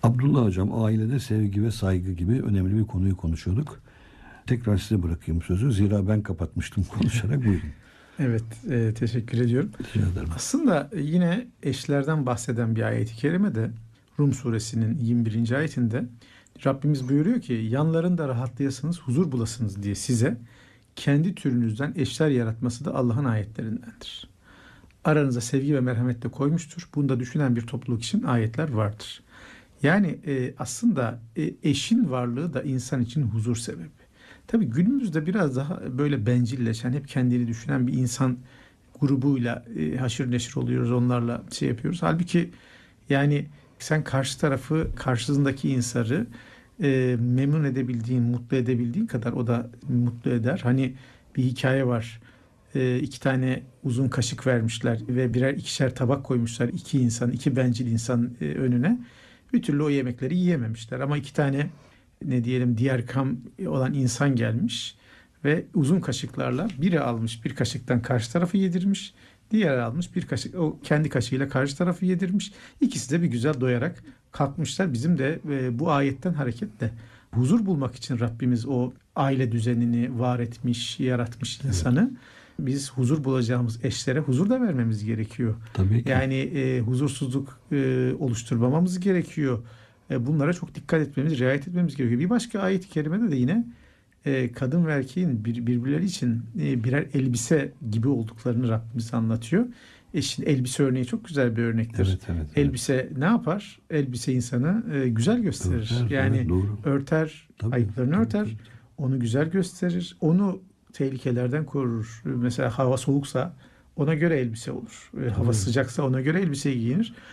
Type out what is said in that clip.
Abdullah Hocam, ailede sevgi ve saygı gibi önemli bir konuyu konuşuyorduk. Tekrar size bırakayım sözü. Zira ben kapatmıştım konuşarak. Buyurun. Evet, teşekkür ediyorum. Rica ederim. Aslında yine eşlerden bahseden bir ayet-i kerime de Rum suresinin 21. ayetinde Rabbimiz buyuruyor ki yanlarında rahatlayasınız, huzur bulasınız diye size kendi türünüzden eşler yaratması da Allah'ın ayetlerindendir. Aranıza sevgi ve merhamet de koymuştur. Bunu da düşünen bir topluluk için ayetler vardır. Yani aslında eşin varlığı da insan için huzur sebebi. Tabii günümüzde biraz daha böyle bencilleşen, hep kendini düşünen bir insan grubuyla haşır neşir oluyoruz, onlarla şey yapıyoruz. Halbuki yani sen karşı tarafı, karşısındaki insanı memnun edebildiğin, mutlu edebildiğin kadar o da mutlu eder. Hani bir hikaye var. İki tane uzun kaşık vermişler ve birer ikişer tabak koymuşlar. İki insan, iki bencil insan önüne. Bir türlü o yemekleri yiyememişler. Ama iki tane ne diyelim diğer kam olan insan gelmiş ve uzun kaşıklarla biri almış bir kaşıktan karşı tarafı yedirmiş. Diğer almış bir kaşık o kendi kaşığıyla karşı tarafı yedirmiş. İkisi de bir güzel doyarak kalkmışlar. Bizim de bu ayetten hareketle huzur bulmak için Rabbimiz o aile düzenini var etmiş, yaratmış insanı. Evet. Biz huzur bulacağımız eşlere huzur da vermemiz gerekiyor. Tabii ki. Yani huzursuzluk oluşturmamamız gerekiyor. Bunlara çok dikkat etmemiz, riayet etmemiz gerekiyor. Bir başka ayet-i kerimede de yine kadın ve erkeğin birbirleri için birer elbise gibi olduklarını Rabbimiz anlatıyor. Şimdi elbise örneği çok güzel bir örnektir. Evet, evet, evet. Elbise ne yapar? Elbise insanı güzel gösterir. Örter, yani evet, doğru. Örter, Tabii, ayıplarını tabii, örter. tabii. Onu güzel gösterir. Onu tehlikelerden korur. Mesela hava soğuksa ona göre elbise olur. Hava sıcaksa ona göre elbise giyinir.